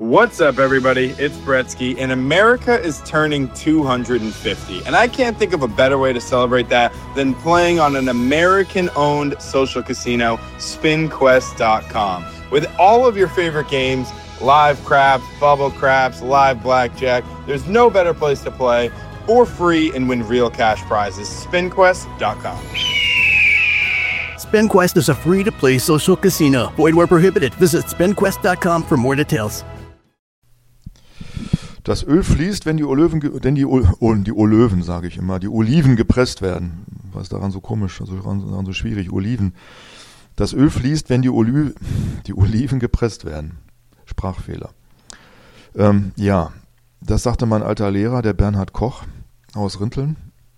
What's up, everybody? It's Bretsky, and America is turning 250. And I can't think of a better way to celebrate that than playing on an American-owned social casino, SpinQuest.com. With all of your favorite games, live craps, bubble craps, live blackjack, there's no better place to play for free and win real cash prizes. SpinQuest.com. SpinQuest is a free-to-play social casino. Void where prohibited. Visit SpinQuest.com for more details. Das Öl fließt, wenn die Oliven gepresst werden. Was ist daran so komisch, also daran so schwierig, Oliven. Das Öl fließt, wenn die Oliven gepresst werden. Sprachfehler. Ja, das sagte mein alter Lehrer, der Bernhard Koch aus Rinteln.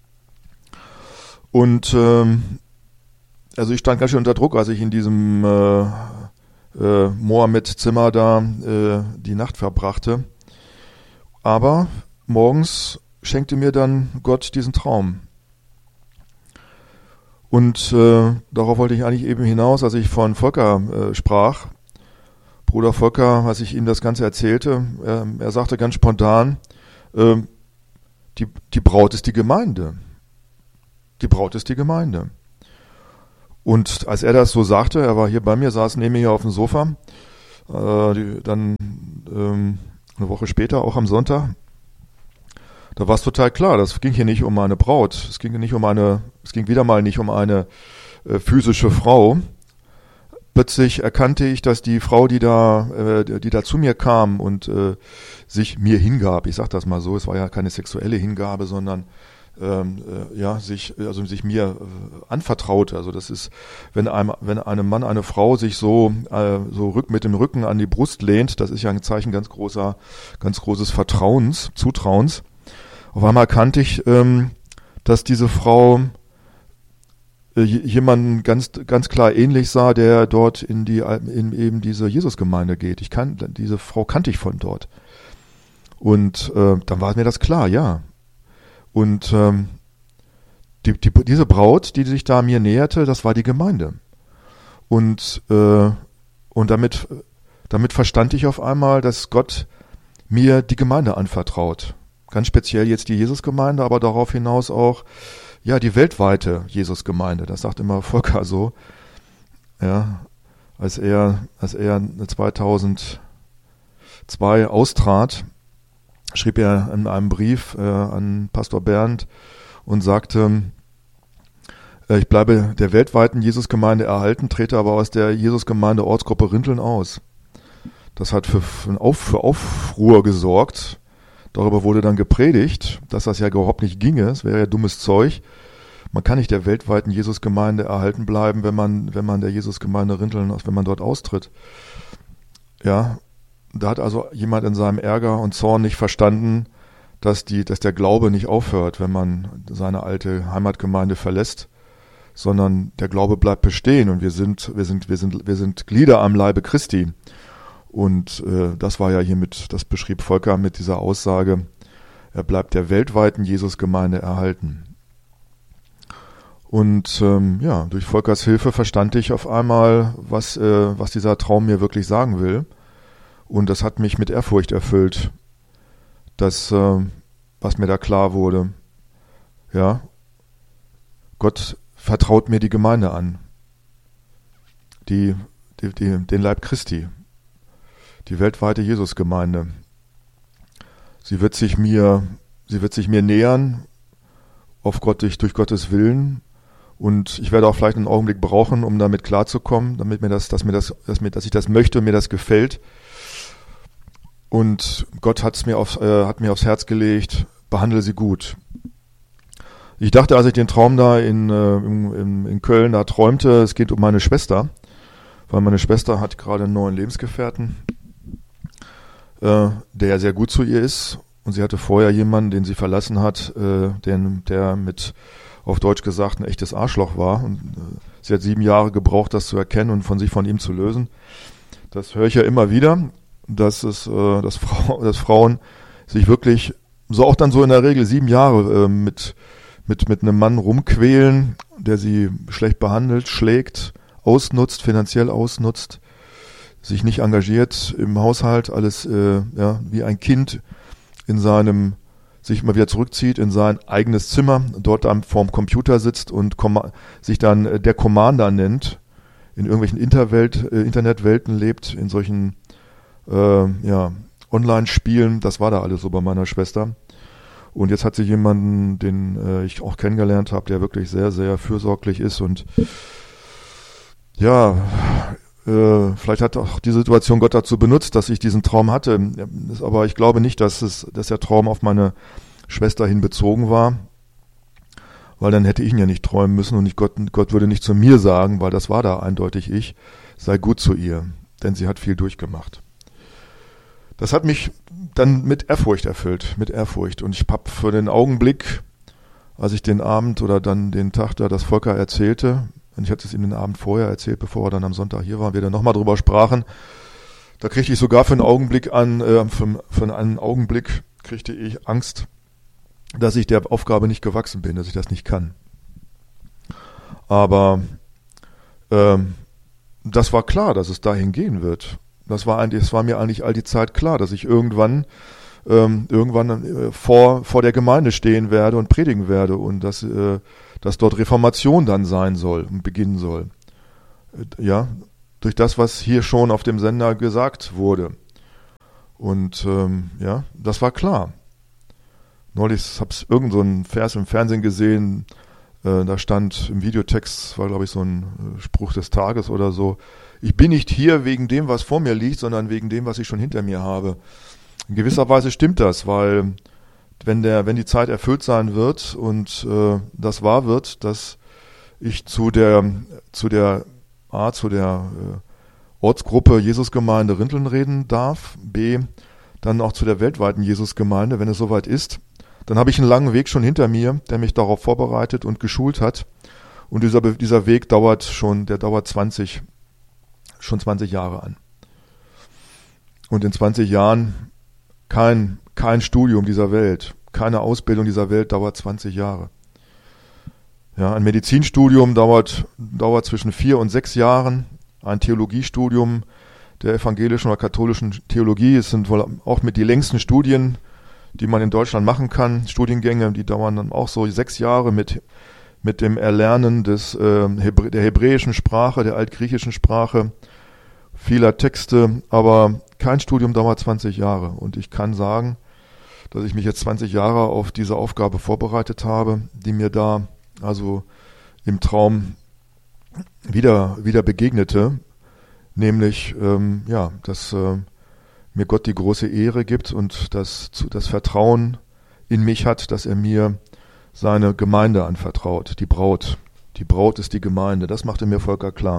Und also ich stand ganz schön unter Druck, als ich in diesem Mohammed-Zimmer da die Nacht verbrachte. Aber morgens schenkte mir dann Gott diesen Traum. Und darauf wollte ich eigentlich eben hinaus, als ich von Volker sprach. Bruder Volker, als ich ihm das Ganze erzählte, er sagte ganz spontan, die Braut ist die Gemeinde. Die Braut ist die Gemeinde. Und als er das so sagte, er war hier bei mir, saß neben mir hier auf dem Sofa, dann eine Woche später, auch am Sonntag, da war es total klar, das ging hier nicht um eine Braut, es ging wieder mal nicht um eine physische Frau. Plötzlich erkannte ich, dass die Frau, die da zu mir kam und sich mir hingab, ich sag das mal so, es war ja keine sexuelle Hingabe, sondern sich mir anvertraute. Also das ist, wenn einem Mann, eine Frau sich so mit dem Rücken an die Brust lehnt, das ist ja ein Zeichen ganz großes Vertrauens, Zutrauens. Auf einmal erkannte ich, dass diese Frau jemanden ganz klar ähnlich sah, der dort in eben diese Jesusgemeinde geht. Diese Frau kannte ich von dort. Und dann war mir das klar, ja. Und diese Braut, die sich da mir näherte, das war die Gemeinde. Und damit verstand ich auf einmal, dass Gott mir die Gemeinde anvertraut. Ganz speziell jetzt die Jesusgemeinde, aber darauf hinaus auch ja die weltweite Jesusgemeinde. Das sagt immer Volker so. Ja, als er 2002 austrat, schrieb er in einem Brief an Pastor Bernd und sagte, ich bleibe der weltweiten Jesusgemeinde erhalten, trete aber aus der Jesusgemeinde Ortsgruppe Rinteln aus. Das hat für Aufruhr gesorgt. Darüber wurde dann gepredigt, dass das ja überhaupt nicht ginge. Es wäre ja dummes Zeug. Man kann nicht der weltweiten Jesusgemeinde erhalten bleiben, wenn man der Jesusgemeinde Rinteln, wenn man dort austritt. Ja, da hat also jemand in seinem Ärger und Zorn nicht verstanden, dass der Glaube nicht aufhört, wenn man seine alte Heimatgemeinde verlässt, sondern der Glaube bleibt bestehen und wir sind Glieder am Leibe Christi. Und das war ja das beschrieb Volker mit dieser Aussage, er bleibt der weltweiten Jesusgemeinde erhalten. Und durch Volkers Hilfe verstand ich auf einmal, was dieser Traum mir wirklich sagen will. Und das hat mich mit Ehrfurcht erfüllt, was mir da klar wurde. Ja, Gott vertraut mir die Gemeinde an, den Leib Christi, die weltweite Jesusgemeinde. Sie wird sich mir nähern durch Gottes Willen. Und ich werde auch vielleicht einen Augenblick brauchen, um damit klarzukommen, dass ich das möchte und mir das gefällt. Und Gott hat mir aufs Herz gelegt, behandle sie gut. Ich dachte, als ich den Traum da in Köln da träumte, es geht um meine Schwester, weil meine Schwester hat gerade einen neuen Lebensgefährten, der sehr gut zu ihr ist. Und sie hatte vorher jemanden, den sie verlassen hat, der mit, auf Deutsch gesagt, ein echtes Arschloch war. Und sie hat 7 Jahre gebraucht, das zu erkennen und von ihm zu lösen. Das höre ich ja immer wieder, dass Frauen sich wirklich, so auch dann so in der Regel 7 Jahre mit einem Mann rumquälen, der sie schlecht behandelt, schlägt, ausnutzt, finanziell ausnutzt, sich nicht engagiert im Haushalt, alles wie ein Kind sich immer wieder zurückzieht in sein eigenes Zimmer, dort dann vorm Computer sitzt und sich dann der Commander nennt, in irgendwelchen Internetwelten lebt, in solchen Online-Spielen. Das war da alles so bei meiner Schwester. Und jetzt hat sie jemanden, den ich auch kennengelernt habe, der wirklich sehr, sehr fürsorglich ist und vielleicht hat auch die Situation Gott dazu benutzt, dass ich diesen Traum hatte. Aber ich glaube nicht, dass der Traum auf meine Schwester hin bezogen war, weil dann hätte ich ihn ja nicht träumen müssen und Gott würde nicht zu mir sagen, weil das war da eindeutig ich, sei gut zu ihr, denn sie hat viel durchgemacht. Das hat mich dann mit Ehrfurcht erfüllt, Und ich habe für den Augenblick, als ich den Abend oder dann den Tag da das Volker erzählte, und ich hatte es ihm den Abend vorher erzählt, bevor wir dann am Sonntag hier waren, wir dann nochmal drüber sprachen. Da kriegte ich sogar für einen Augenblick kriegte ich Angst, dass ich der Aufgabe nicht gewachsen bin, dass ich das nicht kann. Aber das war klar, dass es dahin gehen wird. Es war mir eigentlich all die Zeit klar, dass ich irgendwann vor der Gemeinde stehen werde und predigen werde und dass dort Reformation dann sein soll und beginnen soll. Ja, durch das, was hier schon auf dem Sender gesagt wurde. Und das war klar. Neulich habe ich irgend so einen Vers im Fernsehen gesehen, da stand im Videotext, war glaube ich so ein Spruch des Tages oder so, ich bin nicht hier wegen dem, was vor mir liegt, sondern wegen dem, was ich schon hinter mir habe. In gewisser Weise stimmt das, weil wenn die Zeit erfüllt sein wird und das wahr wird, dass ich zu der Ortsgruppe Jesusgemeinde Rinteln reden darf, B, dann auch zu der weltweiten Jesusgemeinde, wenn es soweit ist, dann habe ich einen langen Weg schon hinter mir, der mich darauf vorbereitet und geschult hat. Und dieser Weg dauert 20 Jahre an. Und in 20 Jahren kein Studium dieser Welt, keine Ausbildung dieser Welt dauert 20 Jahre. Ja, ein Medizinstudium dauert zwischen 4 und 6 Jahren. Ein Theologiestudium der evangelischen oder katholischen Theologie, es sind wohl auch mit die längsten Studien, die man in Deutschland machen kann. Studiengänge, die dauern dann auch so 6 Jahre mit dem Erlernen der hebräischen Sprache, der altgriechischen Sprache, vieler Texte, aber kein Studium dauert 20 Jahre. Und ich kann sagen, dass ich mich jetzt 20 Jahre auf diese Aufgabe vorbereitet habe, die mir da also im Traum wieder begegnete, nämlich dass mir Gott die große Ehre gibt und das Vertrauen in mich hat, dass er mir seine Gemeinde anvertraut, die Braut. Die Braut ist die Gemeinde, das machte mir Volker klar.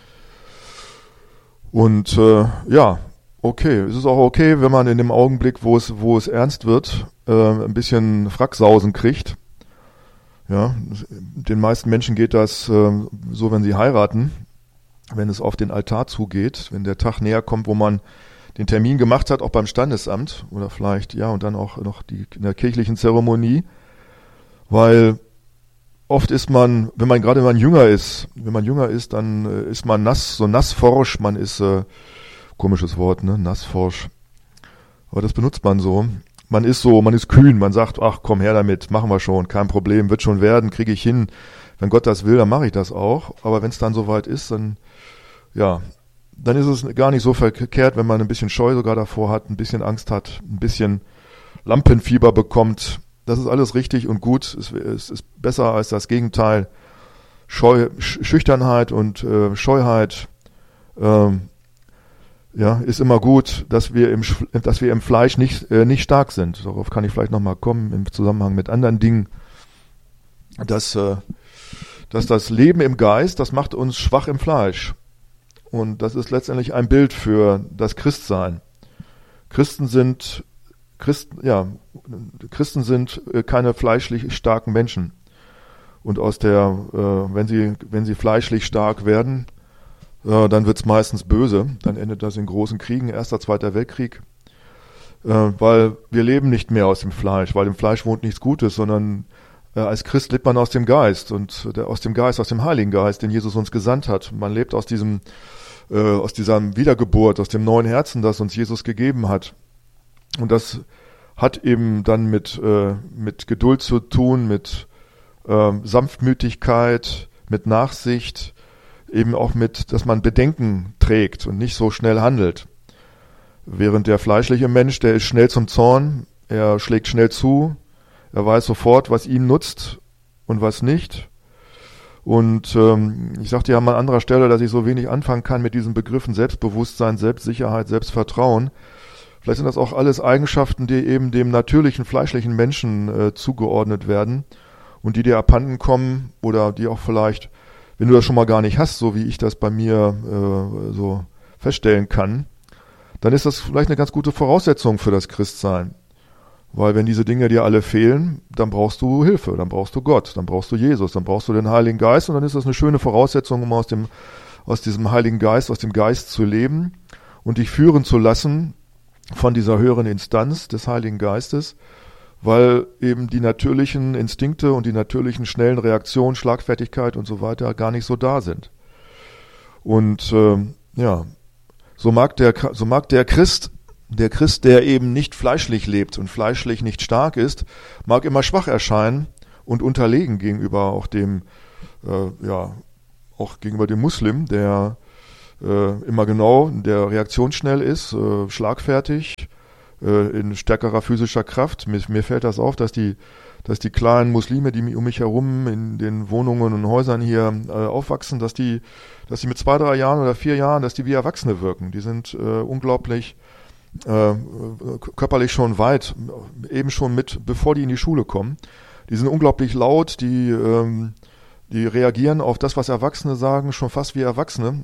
Und okay, es ist auch okay, wenn man in dem Augenblick, wo es ernst wird, ein bisschen Fracksausen kriegt. Ja, den meisten Menschen geht das so, wenn sie heiraten, wenn es auf den Altar zugeht, wenn der Tag näher kommt, wo man den Termin gemacht hat, auch beim Standesamt oder vielleicht, und dann auch noch in der kirchlichen Zeremonie, weil oft ist man, wenn man jünger ist, dann ist man nassforsch, man ist, komisches Wort, ne, nassforsch, aber das benutzt man so. Man ist kühn, man sagt, ach komm her damit, machen wir schon, kein Problem, wird schon werden, kriege ich hin. Wenn Gott das will, dann mache ich das auch. Aber wenn es dann soweit ist, dann ist es gar nicht so verkehrt, wenn man ein bisschen Scheu sogar davor hat, ein bisschen Angst hat, ein bisschen Lampenfieber bekommt. Das ist alles richtig und gut. Es ist besser als das Gegenteil. Schüchternheit und Scheuheit, ist immer gut, dass wir im Fleisch nicht stark sind. Darauf kann ich vielleicht nochmal kommen im Zusammenhang mit anderen Dingen. Dass das Leben im Geist, das macht uns schwach im Fleisch. Und das ist letztendlich ein Bild für das Christsein. Christen sind keine fleischlich starken Menschen. Und wenn sie fleischlich stark werden, dann wird's meistens böse. Dann endet das in großen Kriegen, Erster, Zweiter Weltkrieg. Weil wir leben nicht mehr aus dem Fleisch, weil im Fleisch wohnt nichts Gutes, sondern als Christ lebt man aus dem Geist und aus dem Heiligen Geist, den Jesus uns gesandt hat. Man lebt aus diesem aus dieser Wiedergeburt, aus dem neuen Herzen, das uns Jesus gegeben hat. Und das hat eben dann mit Geduld zu tun, mit Sanftmütigkeit, mit Nachsicht, eben auch mit, dass man Bedenken trägt und nicht so schnell handelt. Während der fleischliche Mensch, der ist schnell zum Zorn, er schlägt schnell zu, er weiß sofort, was ihm nutzt und was nicht. Und ich sagte ja mal an anderer Stelle, dass ich so wenig anfangen kann mit diesen Begriffen Selbstbewusstsein, Selbstsicherheit, Selbstvertrauen. Vielleicht sind das auch alles Eigenschaften, die eben dem natürlichen, fleischlichen Menschen zugeordnet werden und die dir abhanden kommen oder die auch vielleicht, wenn du das schon mal gar nicht hast, so wie ich das bei mir so feststellen kann, dann ist das vielleicht eine ganz gute Voraussetzung für das Christsein. Weil wenn diese Dinge dir alle fehlen, dann brauchst du Hilfe, dann brauchst du Gott, dann brauchst du Jesus, dann brauchst du den Heiligen Geist und dann ist das eine schöne Voraussetzung, um aus diesem Heiligen Geist, aus dem Geist zu leben und dich führen zu lassen von dieser höheren Instanz des Heiligen Geistes, weil eben die natürlichen Instinkte und die natürlichen schnellen Reaktionen, Schlagfertigkeit und so weiter gar nicht so da sind. Und so mag der Christ, der eben nicht fleischlich lebt und fleischlich nicht stark ist, mag immer schwach erscheinen und unterlegen gegenüber auch gegenüber dem Muslim, der immer genau, der reaktionsschnell ist, schlagfertig, in stärkerer physischer Kraft. Mir fällt das auf, dass die kleinen Muslime, die um mich herum in den Wohnungen und Häusern hier aufwachsen, dass die mit 2, 3 Jahren oder 4 Jahren, dass die wie Erwachsene wirken. Die sind unglaublich körperlich schon weit, eben schon bevor die in die Schule kommen. Die sind unglaublich laut, die reagieren auf das, was Erwachsene sagen, schon fast wie Erwachsene.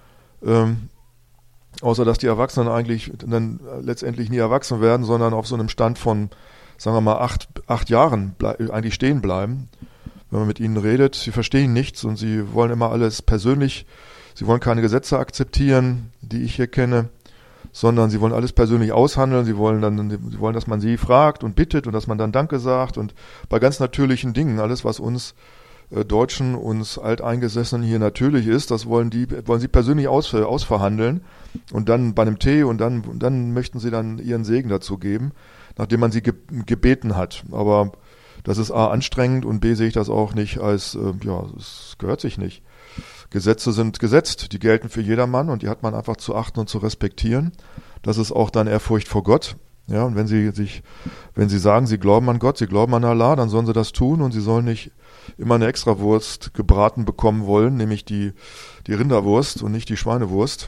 Außer dass die Erwachsenen eigentlich dann letztendlich nie erwachsen werden, sondern auf so einem Stand von, sagen wir mal, 8 Jahren eigentlich stehen bleiben. Wenn man mit ihnen redet, sie verstehen nichts und sie wollen immer alles persönlich, sie wollen keine Gesetze akzeptieren, die ich hier kenne, sondern sie wollen alles persönlich aushandeln, sie wollen, dass man sie fragt und bittet und dass man dann Danke sagt und bei ganz natürlichen Dingen, alles was uns Deutschen, uns Alteingesessenen hier natürlich ist, das wollen sie persönlich ausverhandeln und dann bei einem Tee und dann möchten sie dann ihren Segen dazu geben, nachdem man sie gebeten hat. Aber das ist A, anstrengend und B, sehe ich das auch nicht als, es gehört sich nicht. Gesetze sind gesetzt, die gelten für jedermann und die hat man einfach zu achten und zu respektieren. Das ist auch dann Ehrfurcht vor Gott. Ja, und wenn sie sagen, sie glauben an Gott, sie glauben an Allah, dann sollen sie das tun und sie sollen nicht immer eine Extrawurst gebraten bekommen wollen, nämlich die Rinderwurst und nicht die Schweinewurst.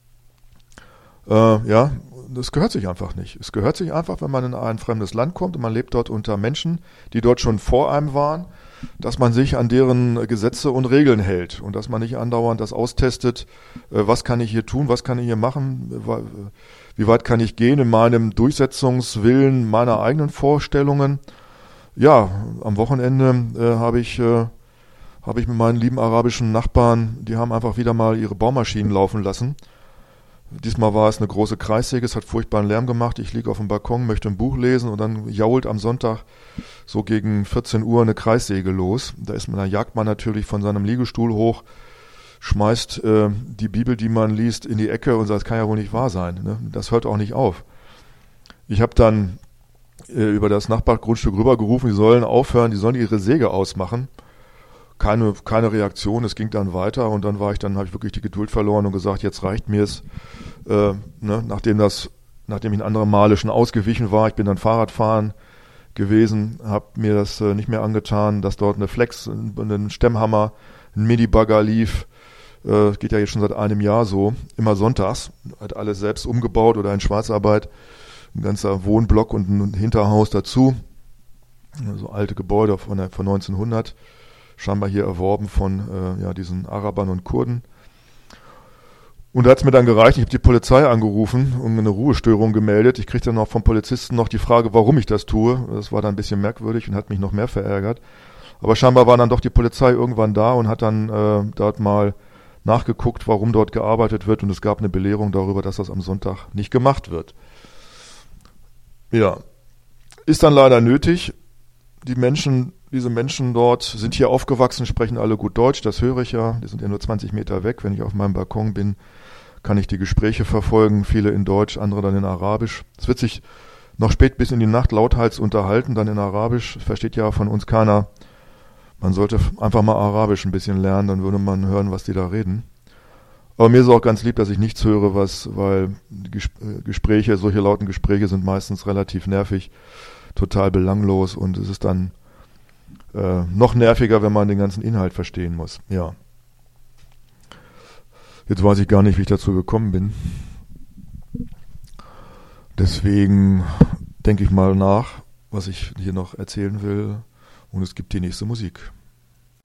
Das gehört sich einfach nicht. Es gehört sich einfach, wenn man in ein fremdes Land kommt und man lebt dort unter Menschen, die dort schon vor einem waren, dass man sich an deren Gesetze und Regeln hält und dass man nicht andauernd das austestet, was kann ich hier tun, was kann ich hier machen, wie weit kann ich gehen in meinem Durchsetzungswillen meiner eigenen Vorstellungen. Ja, am Wochenende habe ich mit meinen lieben arabischen Nachbarn, die haben einfach wieder mal ihre Baumaschinen laufen lassen. Diesmal war es eine große Kreissäge, es hat furchtbaren Lärm gemacht. Ich liege auf dem Balkon, möchte ein Buch lesen und dann jault am Sonntag so gegen 14 Uhr eine Kreissäge los. Da jagt man natürlich von seinem Liegestuhl hoch, schmeißt die Bibel, die man liest, in die Ecke und sagt, das kann ja wohl nicht wahr sein. Ne? Das hört auch nicht auf. Ich habe dann über das Nachbargrundstück rübergerufen, die sollen aufhören, die sollen ihre Säge ausmachen. Keine Reaktion, es ging dann weiter und dann habe ich wirklich die Geduld verloren und gesagt, jetzt reicht mir es, nachdem ich ein andere Male schon ausgewichen war, ich bin dann Fahrradfahren gewesen, habe mir das nicht mehr angetan, dass dort eine Flex, ein Stemmhammer, ein Minibagger lief, geht ja jetzt schon seit einem Jahr so, immer sonntags, hat alles selbst umgebaut oder in Schwarzarbeit, ein ganzer Wohnblock und ein Hinterhaus dazu, so alte Gebäude von 1900, scheinbar hier erworben von diesen Arabern und Kurden. Und da hat es mir dann gereicht, ich habe die Polizei angerufen und eine Ruhestörung gemeldet. Ich kriegte dann auch vom Polizisten noch die Frage, warum ich das tue. Das war dann ein bisschen merkwürdig und hat mich noch mehr verärgert. Aber scheinbar war dann doch die Polizei irgendwann da und hat dann dort mal nachgeguckt, warum dort gearbeitet wird. Und es gab eine Belehrung darüber, dass das am Sonntag nicht gemacht wird. Ja, ist dann leider nötig. Diese Menschen dort sind hier aufgewachsen, sprechen alle gut Deutsch, das höre ich ja. Die sind ja nur 20 Meter weg. Wenn ich auf meinem Balkon bin, kann ich die Gespräche verfolgen, viele in Deutsch, andere dann in Arabisch. Es wird sich noch spät bis in die Nacht lauthals unterhalten, dann in Arabisch, versteht ja von uns keiner. Man sollte einfach mal Arabisch ein bisschen lernen, dann würde man hören, was die da reden. Aber mir ist auch ganz lieb, dass ich nichts höre, weil die Gespräche, solche lauten Gespräche sind meistens relativ nervig, total belanglos und es ist dann noch nerviger, wenn man den ganzen Inhalt verstehen muss. Ja. Jetzt weiß ich gar nicht, wie ich dazu gekommen bin. Deswegen denke ich mal nach, was ich hier noch erzählen will und es gibt die nächste Musik.